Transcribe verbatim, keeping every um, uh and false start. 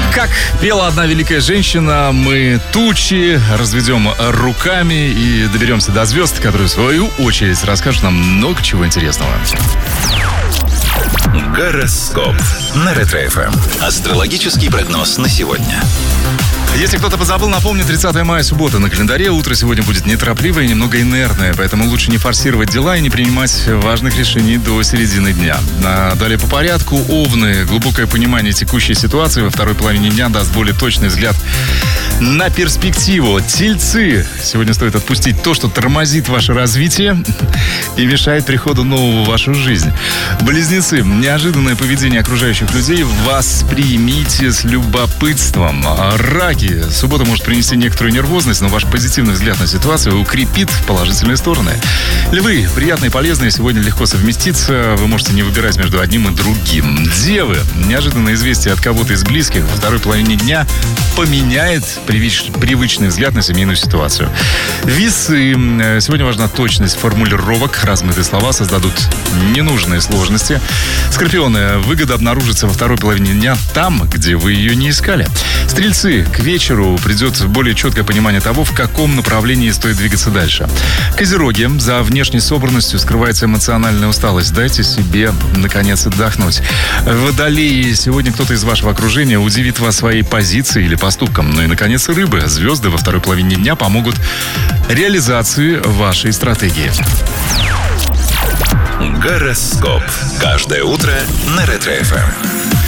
Как пела одна великая женщина, мы тучи разведем руками и доберемся до звезд, которые в свою очередь расскажут нам много чего интересного. Гороскоп на Ретро-эф эм. Астрологический прогноз на сегодня. Если кто-то позабыл, напомню, тридцатое мая, суббота на календаре. Утро сегодня будет неторопливое и немного инертное, поэтому лучше не форсировать дела и не принимать важных решений до середины дня. А далее по порядку. Овны. Глубокое понимание текущей ситуации во второй половине дня даст более точный взгляд на перспективу. Тельцы. Сегодня стоит отпустить то, что тормозит ваше развитие и мешает приходу нового в вашу жизнь. Близнецы. Неожиданное поведение окружающих людей воспримите с любопытством. Раки. Суббота может принести некоторую нервозность, но ваш позитивный взгляд на ситуацию укрепит в положительные стороны. Львы. Приятно и полезно, сегодня легко совместиться. Вы можете не выбирать между одним и другим. Девы. Неожиданное известие от кого-то из близких во второй половине дня поменяет привыч... привычный взгляд на семейную ситуацию. Весы. Сегодня важна точность формулировок. Размытые слова создадут ненужные сложности. Скорпионы. Выгода обнаружится во второй половине дня там, где вы ее не искали. Стрельцы. К вечеру придет более четкое понимание того, в каком направлении стоит двигаться дальше. Козероги. За внешней собранностью скрывается эмоциональная усталость. Дайте себе, наконец, отдохнуть. Водолеи. Сегодня кто-то из вашего окружения удивит вас своей позицией или поступком. Ну и, наконец, рыбы. Звезды во второй половине дня помогут реализации вашей стратегии. Гороскоп. Каждое утро на Ретро-эф эм.